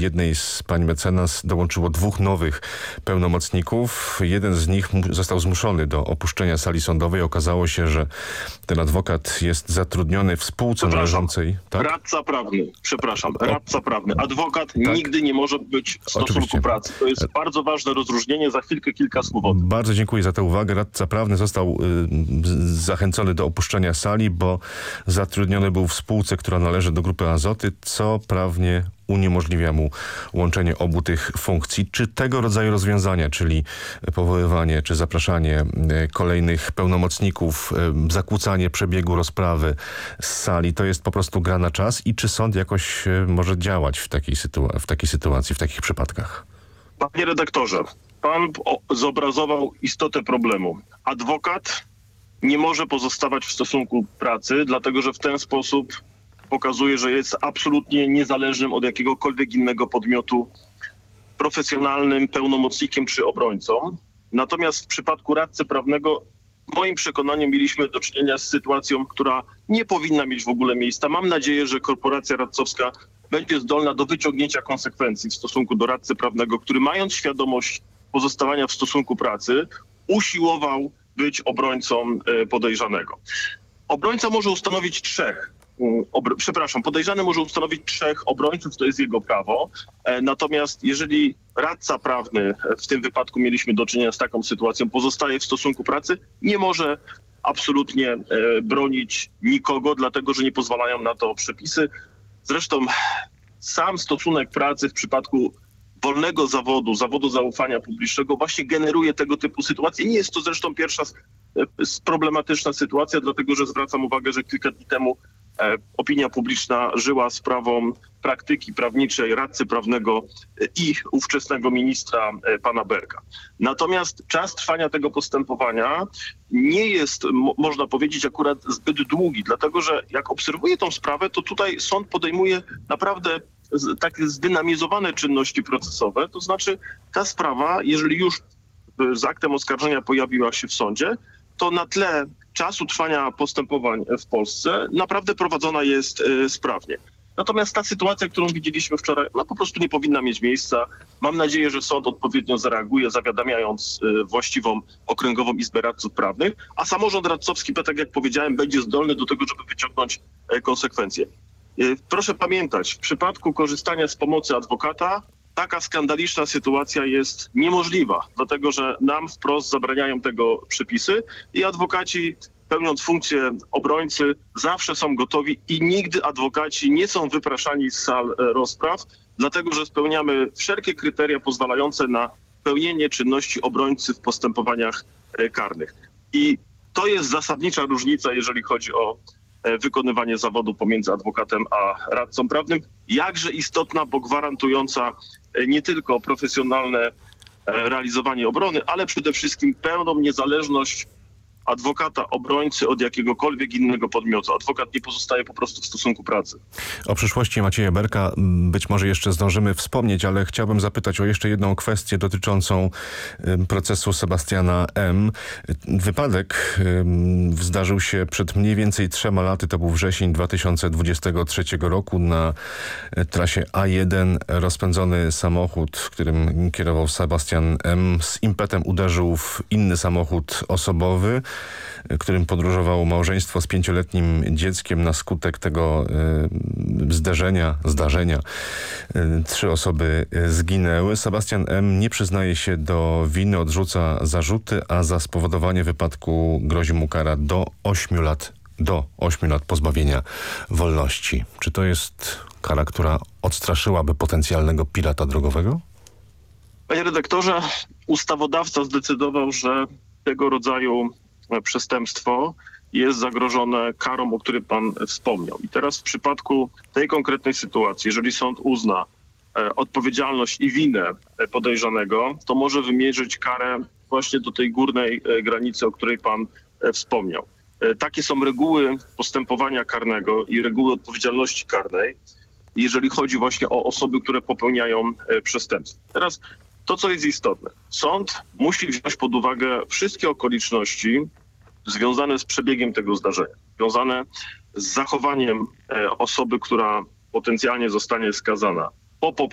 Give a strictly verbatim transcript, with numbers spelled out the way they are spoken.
jednej z pań mecenas dołączyło dwóch nowych pełnomocników. Jeden z nich został zmuszony do opuszczenia sali sądowej. Okazało się, że ten adwokat jest zatrudniony w spółce należącej... Tak? Radca prawny, przepraszam, radca prawny. Adwokat tak? nigdy nie może być w stosunku Oczywiście. pracy. To jest bardzo ważne rozróżnienie. Za chwilkę kilka słów o tym. Bardzo dziękuję za tę uwagę. Radca prawny został y, zachęcony do opuszczenia sali, bo zatrudniony był w spółce, która należy do Grupy Azoty, co prawnie uniemożliwia mu łączenie obu tych funkcji. Czy tego rodzaju rozwiązania, czyli powoływanie czy zapraszanie kolejnych pełnomocników, zakłócanie przebiegu rozprawy z sali, to jest po prostu gra na czas i czy sąd jakoś może działać w takiej, sytua- w takiej sytuacji, w takich przypadkach? Panie redaktorze, pan zobrazował istotę problemu. Adwokat nie może pozostawać w stosunku pracy, dlatego że w ten sposób pokazuje, że jest absolutnie niezależnym od jakiegokolwiek innego podmiotu, profesjonalnym pełnomocnikiem czy obrońcą. Natomiast w przypadku radcy prawnego, moim przekonaniem, mieliśmy do czynienia z sytuacją, która nie powinna mieć w ogóle miejsca. Mam nadzieję, że korporacja radcowska będzie zdolna do wyciągnięcia konsekwencji w stosunku do radcy prawnego, który, mając świadomość pozostawania w stosunku pracy, usiłował być obrońcą podejrzanego. Obrońca może ustanowić trzech, obro, przepraszam, podejrzany może ustanowić trzech obrońców, to jest jego prawo. Natomiast jeżeli radca prawny, w tym wypadku mieliśmy do czynienia z taką sytuacją, pozostaje w stosunku pracy, nie może absolutnie bronić nikogo, dlatego że nie pozwalają na to przepisy. Zresztą sam stosunek pracy w przypadku wolnego zawodu, zawodu zaufania publicznego właśnie generuje tego typu sytuacje. Nie jest to zresztą pierwsza problematyczna sytuacja, dlatego że zwracam uwagę, że kilka dni temu e, opinia publiczna żyła sprawą praktyki prawniczej radcy prawnego i ówczesnego ministra e, pana Berka. Natomiast czas trwania tego postępowania nie jest, mo, można powiedzieć, akurat zbyt długi, dlatego że jak obserwuję tą sprawę, to tutaj sąd podejmuje naprawdę takie zdynamizowane czynności procesowe, to znaczy ta sprawa, jeżeli już z aktem oskarżenia pojawiła się w sądzie, to na tle czasu trwania postępowań w Polsce naprawdę prowadzona jest y, sprawnie. Natomiast ta sytuacja, którą widzieliśmy wczoraj, no po prostu nie powinna mieć miejsca. Mam nadzieję, że sąd odpowiednio zareaguje, zawiadamiając y, właściwą Okręgową Izbę Radców Prawnych, a samorząd radcowski, tak jak powiedziałem, będzie zdolny do tego, żeby wyciągnąć y, konsekwencje. Proszę pamiętać, w przypadku korzystania z pomocy adwokata taka skandaliczna sytuacja jest niemożliwa, dlatego że nam wprost zabraniają tego przepisy i adwokaci, pełniąc funkcję obrońcy, zawsze są gotowi i nigdy adwokaci nie są wypraszani z sal rozpraw, dlatego że spełniamy wszelkie kryteria pozwalające na pełnienie czynności obrońcy w postępowaniach karnych. I to jest zasadnicza różnica, jeżeli chodzi o wykonywanie zawodu pomiędzy adwokatem a radcą prawnym. Jakże istotna, bo gwarantująca nie tylko profesjonalne realizowanie obrony, ale przede wszystkim pełną niezależność adwokata, obrońcy od jakiegokolwiek innego podmiotu. Adwokat nie pozostaje po prostu w stosunku pracy. O przyszłości Macieja Berka być może jeszcze zdążymy wspomnieć, ale chciałbym zapytać o jeszcze jedną kwestię dotyczącą procesu Sebastiana M. Wypadek zdarzył się przed mniej więcej trzema laty, to był wrzesień dwa tysiące dwudziestego trzeciego roku. Na trasie A jeden rozpędzony samochód, którym kierował Sebastian M., z impetem uderzył w inny samochód osobowy, którym podróżowało małżeństwo z pięcioletnim dzieckiem. Na skutek tego y, zderzenia, zdarzenia y, trzy osoby zginęły. Sebastian M. nie przyznaje się do winy, odrzuca zarzuty, a za spowodowanie wypadku grozi mu kara do ośmiu lat, do ośmiu lat pozbawienia wolności. Czy to jest kara, która odstraszyłaby potencjalnego pirata drogowego? Panie redaktorze, ustawodawca zdecydował, że tego rodzaju przestępstwo jest zagrożone karą, o której pan wspomniał. I teraz w przypadku tej konkretnej sytuacji, jeżeli sąd uzna e, odpowiedzialność i winę podejrzanego, to może wymierzyć karę właśnie do tej górnej e, granicy, o której pan e, wspomniał. E, takie są reguły postępowania karnego i reguły odpowiedzialności karnej, jeżeli chodzi właśnie o osoby, które popełniają e, przestępstwo. Teraz to, co jest istotne. Sąd musi wziąć pod uwagę wszystkie okoliczności związane z przebiegiem tego zdarzenia, związane z zachowaniem osoby, która potencjalnie zostanie skazana po